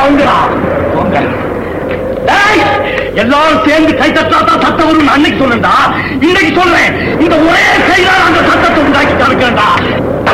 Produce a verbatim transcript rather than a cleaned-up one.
போங்கடா போங்க. எல்லாரும் சேர்ந்து கை தட்டாதான் சத்தம் வரும் அன்னைக்கு சொன்னா இன்னைக்கு சொல்றேன்.